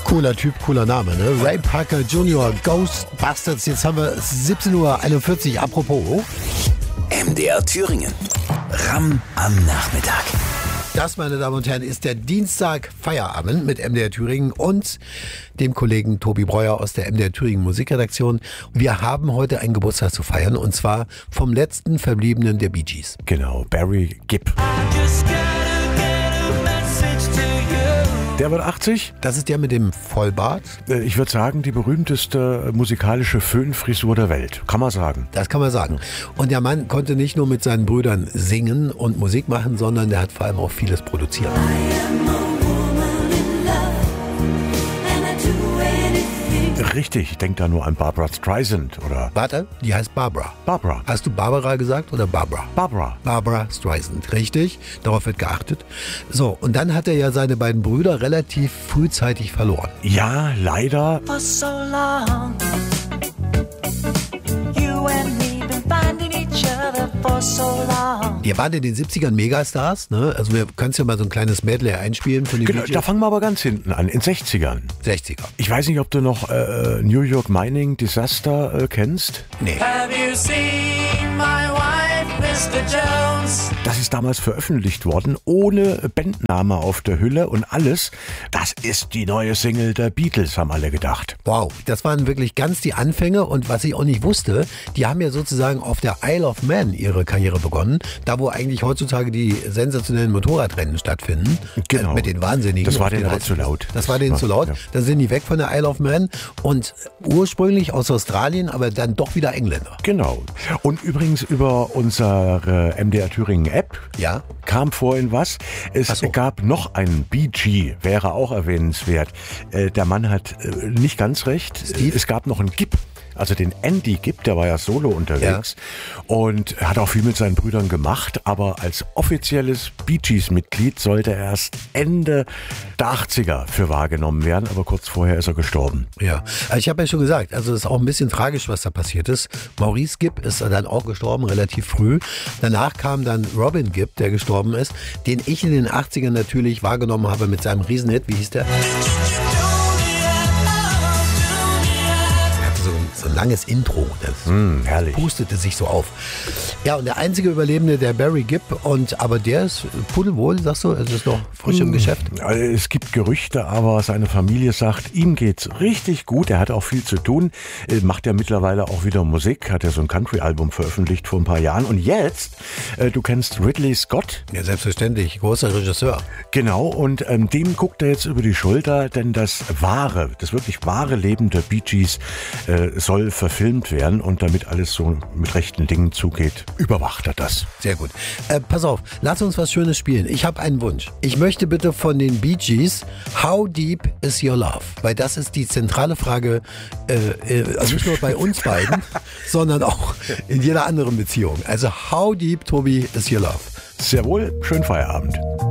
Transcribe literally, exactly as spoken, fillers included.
Cooler Typ, cooler Name, ne? Ray Parker Junior, Ghostbusters. Jetzt haben wir siebzehn Uhr einundvierzig. Apropos. M D R Thüringen. Ram am Nachmittag. Das, meine Damen und Herren, ist der Dienstag Feierabend mit M D R Thüringen und dem Kollegen Tobi Breuer aus der M D R Thüringen Musikredaktion. Wir haben heute einen Geburtstag zu feiern und zwar vom letzten Verbliebenen der Bee Gees. Genau, Barry Gibb. Der wird achtzig. Das ist der mit dem Vollbart. Ich würde sagen, die berühmteste musikalische Föhnfrisur der Welt. Kann man sagen. Das kann man sagen. Und der Mann konnte nicht nur mit seinen Brüdern singen und Musik machen, sondern der hat vor allem auch vieles produziert. Richtig, ich denke da nur an Barbra Streisand, oder? Warte, die heißt Barbara. Barbara. Hast du Barbara gesagt oder Barbara? Barbara. Barbra Streisand, richtig. Darauf wird geachtet. So, und dann hat er ja seine beiden Brüder relativ frühzeitig verloren. Ja, leider. For so long, you and me been finding each other for so long. Die waren in den siebzigern Megastars, ne? Also wir können ja mal so ein kleines Medley einspielen von den Genau, Bee Gees. da fangen wir aber ganz hinten an, in sechzigern. sechziger. Ich weiß nicht, ob du noch äh, New York Mining Disaster äh, kennst. Nee. Have you seen my wife, Mister Jones? Das ist damals veröffentlicht worden, ohne Bandname auf der Hülle und alles. Das ist die neue Single der Beatles, haben alle gedacht. Wow, das waren wirklich ganz die Anfänge und was ich auch nicht wusste, die haben ja sozusagen auf der Isle of Man ihre Karriere begonnen, da wo eigentlich heutzutage die sensationellen Motorradrennen stattfinden. Genau. Äh, mit den Wahnsinnigen. Das war auf denen den aber zu laut. Das war denen Ja, zu laut. ja. Dann sind die weg von der Isle of Man und ursprünglich aus Australien, aber dann doch wieder Engländer. Genau. Und übrigens über unsere M D R Thüringen App Ja. kam vorhin was. Es Ach so. gab noch einen Bee Gee, wäre auch erwähnenswert. Äh, der Mann hat äh, nicht ganz recht. Steve? Es gab noch einen Gibb. Also den Andy Gibb, der war ja solo unterwegs und er hat auch viel mit seinen Brüdern gemacht, aber als offizielles Bee Gees-Mitglied sollte er erst Ende der achtziger für wahrgenommen werden, aber kurz vorher ist er gestorben. Ja, also ich habe ja schon gesagt, also es ist auch ein bisschen tragisch, was da passiert ist. Maurice Gibb ist dann auch gestorben, relativ früh. Danach kam dann Robin Gibb, der gestorben ist, den ich in den achtzigern natürlich wahrgenommen habe mit seinem Riesenhit. Wie hieß der? So ein langes Intro, das Mm, herrlich. pustete sich so auf. Ja, und der einzige Überlebende, der Barry Gibb, und aber der ist pudelwohl, sagst du, es ist noch frisch im Geschäft. Also es gibt Gerüchte, aber seine Familie sagt, ihm geht's richtig gut. Er hat auch viel zu tun, äh, macht ja mittlerweile auch wieder Musik, hat ja so ein Country-Album veröffentlicht vor ein paar Jahren. Und jetzt, äh, du kennst Ridley Scott? Ja, selbstverständlich, großer Regisseur. Genau, und ähm, dem guckt er jetzt über die Schulter, denn das wahre, das wirklich wahre Leben der Bee Gees äh, soll verfilmt werden und damit alles so mit rechten Dingen zugeht, überwacht er das. Sehr gut. Äh, pass auf, lass uns was Schönes spielen. Ich habe einen Wunsch. Ich möchte bitte von den Bee Gees, How Deep is Your Love? Weil das ist die zentrale Frage, äh, äh, also nicht nur bei uns beiden, sondern auch in jeder anderen Beziehung. Also How Deep, Tobi, is Your Love? Sehr wohl, schönen Feierabend.